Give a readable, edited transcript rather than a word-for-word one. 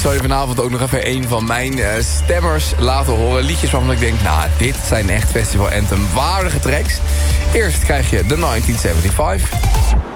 zal je vanavond ook nog even een van mijn stemmers laten horen. Liedjes waarvan ik denk, nou, dit zijn echt festival anthem waardige tracks. Eerst krijg je de 1975.